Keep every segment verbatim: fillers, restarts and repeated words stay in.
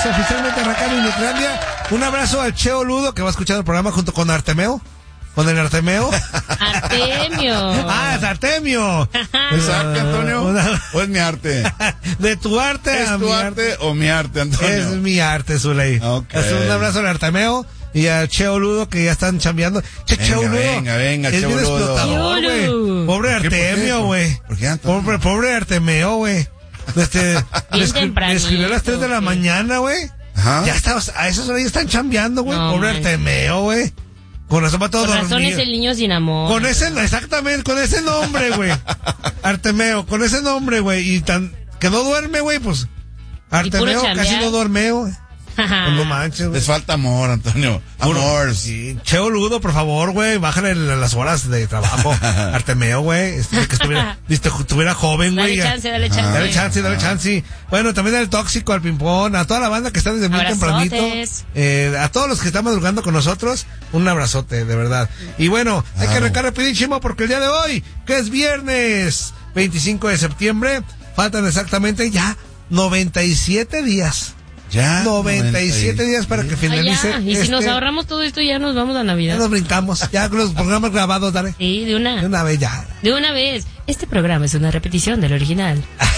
oficialmente arrancando Inutlandia. Un abrazo al Cheo Ludo, que va a escuchar el programa junto con Artemeo. ¿Con el Artemeo? Artemio. Ah, es Artemio. ¿Es arte, Antonio? Una... ¿O es mi arte? De tu arte ¿Es a tu mi arte, arte o mi arte, Antonio? Es mi arte, Zuley. Okay. Un abrazo al Artemeo y al Cheo Ludo, que ya están chambeando. Che, venga, Cheo Ludo. Venga, venga, es Cheo bien Ludo. explotador, güey. Pobre Artemio, güey. ¿Por qué, Antonio? Pobre, pobre Artemeo, güey. Este, le, escri- le escribió a las tres de la mañana, güey. Ya está, a esas horas ya están chambeando, güey. No, pobre man. Artemeo, güey. Con razón va todo Por razón dormido. es el niño sin amor. Con ese, exactamente, con ese nombre, güey. Artemeo, con ese nombre, güey. Y tan, que no duerme, güey, pues. Artemeo casi no duerme, güey. Pues no manches, güey. Les falta amor, Antonio. Amor. Sí. Cheo Ludo, por favor, güey. Bájale las horas de trabajo. Artemeo, güey. Este, que estuviera, viste, estuviera joven, güey. Dale chance, dale chance. Dale chance, dale chance. Bueno, también al Tóxico, al Pimpón, a toda la banda que está desde muy Abrazotes. tempranito. Eh, a todos los que están madrugando con nosotros, un abrazote, de verdad. Y bueno, hay que arrancar rapidísimo porque el día de hoy, que es viernes veinticinco de septiembre, faltan exactamente ya noventa y siete días. Ya. noventa y siete días para que finalice. Ah, y este, si nos ahorramos todo esto, ya nos vamos a Navidad. Ya nos brincamos. Ya con los programas grabados, dale. Sí, de una. De una vez ya. De una vez. Este programa es una repetición del original.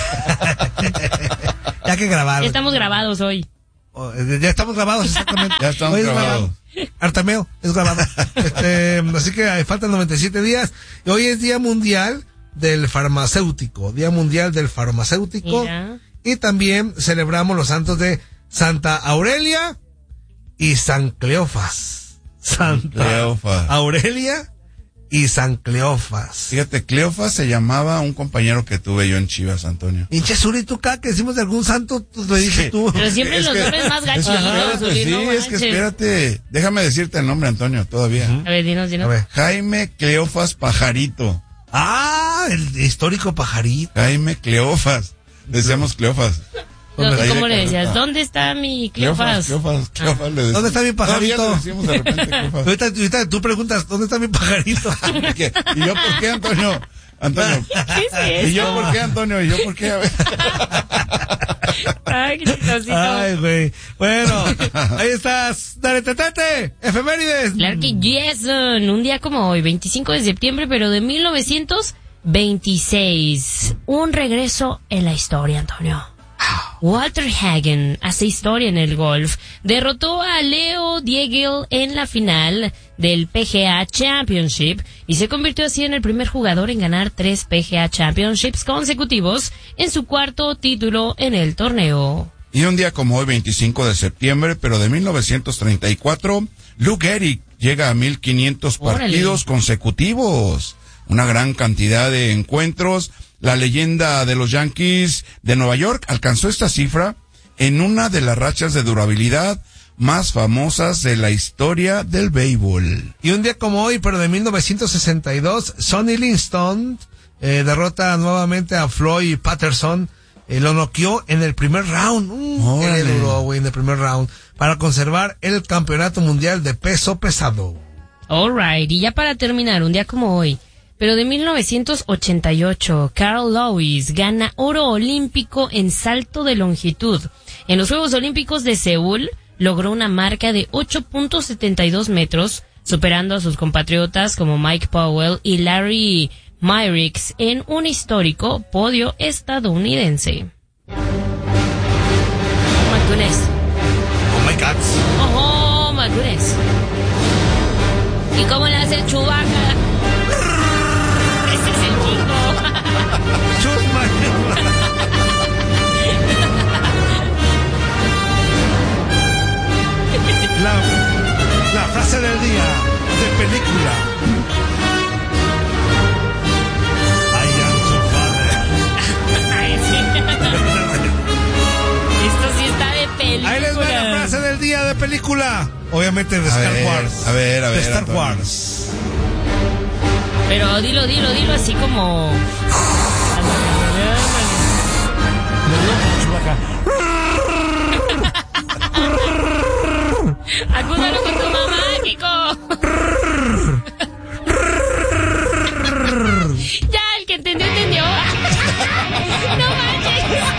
Ya que grabar. Ya estamos grabados hoy. Oh, ya estamos grabados, exactamente. Ya estamos Hoy es grabados. grabado. Artemeo, es grabado. Este, así que faltan noventa y siete días. Y hoy es Día Mundial del Farmacéutico. Día Mundial del Farmacéutico. Mira. Y también celebramos los santos de Santa Aurelia y San Cleofas. Santa Cleofas. Aurelia y San Cleofas. Fíjate, Cleofas se llamaba un compañero que tuve yo en Chivas, Antonio. Hinche Zuli, tú acá que decimos de algún santo, tú le dices tú. Pero siempre Es los que- nombres más es que gachitos. espérate, Zuli, sí, no es que manches. espérate. Déjame decirte el nombre, Antonio, todavía. A ver, dinos, A dinos. ver. Jaime Cleofas Pajarito. Ah, el histórico pajarito. Jaime Cleofas. Decíamos Cleofas. No, Ahí ¿Cómo de le decías? Carlota. ¿Dónde está mi Cleofas, Cleofas? Cleofas, Cleofas. le decimos. ¿Dónde está mi pajarito? Todavía le decimos de repente Cleofas. Ahorita, ahorita tú preguntas, ¿dónde está mi pajarito? ¿Qué? ¿Y yo por qué, Antonio? Antonio. ¿Qué es ¿Y yo eso? por qué, Antonio? ¿Y yo por qué? A ver. Ay, qué chistosito. Ay, güey. Bueno, ahí estás. Dale, tetete. Efemérides. Claro que Jason, un día como hoy, veinticinco de septiembre, pero de mil novecientos veintiséis. Un regreso en la historia, Antonio. Walter Hagen hace historia en el golf. Derrotó a Leo Diegel en la final del P G A Championship y se convirtió así en el primer jugador en ganar tres P G A Championships consecutivos en su cuarto título en el torneo. Y un día como hoy, veinticinco de septiembre, pero de mil novecientos treinta y cuatro, Lou Gehrig llega a mil quinientos Órale. partidos consecutivos. Una gran cantidad de encuentros. La leyenda de los Yankees de Nueva York alcanzó esta cifra en una de las rachas de durabilidad más famosas de la historia del béisbol. Y un día como hoy, pero de mil novecientos sesenta y dos, Sonny Liston eh, derrota nuevamente a Floyd Patterson. Eh, lo noqueó en el primer round. Uh, que le Órale. duró, güey, en el primer round. Para conservar el campeonato mundial de peso pesado. Alright, y ya para terminar, un día como hoy, pero de mil novecientos ochenta y ocho, Carl Lewis gana oro olímpico en salto de longitud. En los Juegos Olímpicos de Seúl, logró una marca de ocho punto setenta y dos metros, superando a sus compatriotas como Mike Powell y Larry Myricks en un histórico podio estadounidense. Oh my goodness. Oh my God. Oh my goodness. ¿Y cómo le hace Chewbacca? Ese es el chico. Chusma. La, la frase del día de película. I am your father. Ay, sí. Esto sí está de película. Ahí les va la frase del día de película. Obviamente de A Star ver, Wars. a ver, a ver, De Star Antonio. Wars. Pero dilo, dilo, dilo así como...